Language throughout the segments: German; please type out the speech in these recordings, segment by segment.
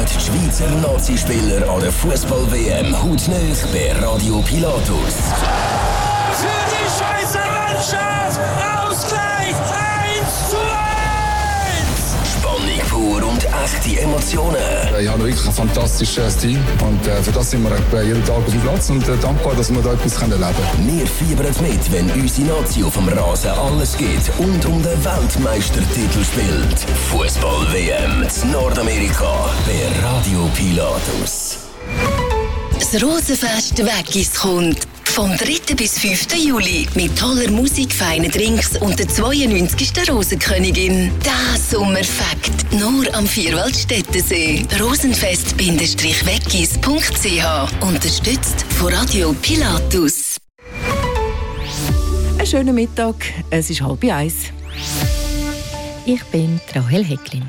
die Schweizer Nazispieler an der Fußball-WM hautnah bei Radio Pilatus. Für die Schweizer Mannschaft Ausgleich 1:1. Spannung pur und echte Emotionen. Ich habe wirklich ein fantastisches Team und für das sind wir jeden Tag auf dem Platz und dankbar, dass wir da etwas erleben können. Wir fiebern mit, wenn unsere Nazi auf dem Rasen alles gibt und um den Weltmeistertitel spielt. Fußball-WM in Nordamerika bei Radio Pilatus. Das Rosenfest Weggis kommt. Vom 3. bis 5. Juli mit toller Musik, feinen Drinks und der 92. Rosenkönigin. Das Sommerfakt nur am Vierwaldstättensee. Rosenfest-weggis.ch unterstützt von Radio Pilatus. Einen schönen Mittag, es ist 12:30. Ich bin Rahel Hecklin.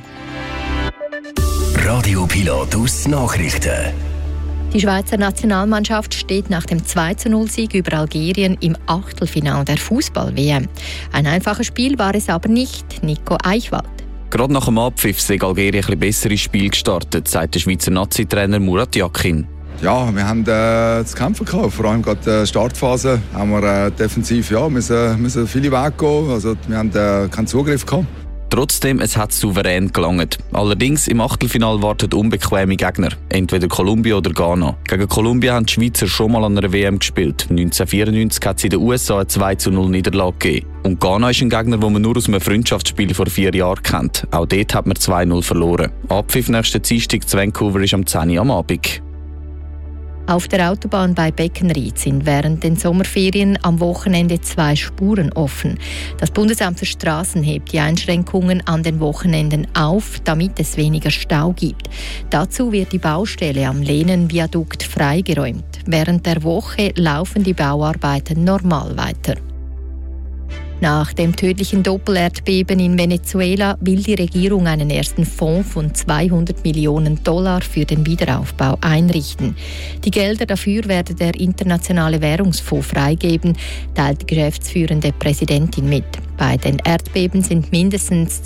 Radio Pilatus Nachrichten. Die Schweizer Nationalmannschaft steht nach dem 2:0-Sieg über Algerien im Achtelfinale der Fußball-WM. Ein einfaches Spiel war es aber nicht. Nico Eichwald. Gerade nach dem Abpfiff sei Algerien ein bisschen besser ins Spiel gestartet, sagt der Schweizer Nazi-Trainer Murat Yakin. Ja, wir haben zu kämpfen gehabt. Vor allem gerade in der Startphase haben wir defensiv müssen viele Wege gehen. Also, wir haben keinen Zugriff gehabt. Trotzdem, es hat souverän gelangt. Allerdings im Achtelfinal warten unbequeme Gegner. Entweder Kolumbien oder Ghana. Gegen Kolumbien haben die Schweizer schon mal an einer WM gespielt. 1994 hat es in den USA eine 2:0 Niederlage gegeben. Und Ghana ist ein Gegner, den man nur aus einem Freundschaftsspiel vor 4 Jahren kennt. Auch dort hat man 2:0 verloren. Abpfiff nächsten Dienstag zu Vancouver ist am 10 Uhr am Abend. Auf der Autobahn bei Beckenried sind während den Sommerferien am Wochenende 2 Spuren offen. Das Bundesamt für Straßen hebt die Einschränkungen an den Wochenenden auf, damit es weniger Stau gibt. Dazu wird die Baustelle am Lehnenviadukt freigeräumt. Während der Woche laufen die Bauarbeiten normal weiter. Nach dem tödlichen Doppelerdbeben in Venezuela will die Regierung einen ersten Fonds von $200 Millionen für den Wiederaufbau einrichten. Die Gelder dafür werde der Internationale Währungsfonds freigeben, teilt die geschäftsführende Präsidentin mit. Bei den Erdbeben sind mindestens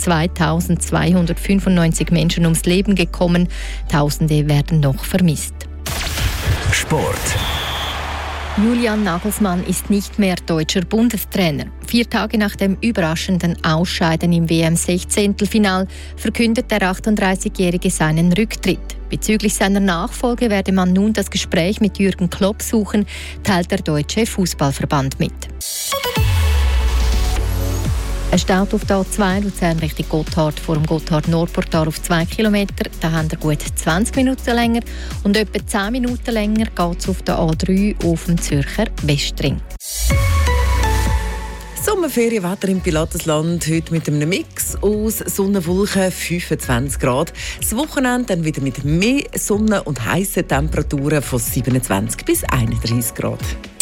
2295 Menschen ums Leben gekommen. Tausende werden noch vermisst. Sport. Julian Nagelsmann ist nicht mehr deutscher Bundestrainer. 4 Tage nach dem überraschenden Ausscheiden im WM-16-Final verkündet der 38-Jährige seinen Rücktritt. Bezüglich seiner Nachfolge werde man nun das Gespräch mit Jürgen Klopp suchen, teilt der Deutsche Fußballverband mit. Es staut auf der A2 Luzern Richtung Gotthard vor dem Gotthard-Nordportal auf 2 Kilometer. Da haben wir gut 20 Minuten länger. Und etwa 10 Minuten länger geht es auf der A3 auf dem Zürcher Westring. Sommerferienwetter im Pilatusland, heute mit einem Mix aus Sonne, Wolken, 25 Grad. Das Wochenende dann wieder mit mehr Sonne und heißen Temperaturen von 27 bis 31 Grad.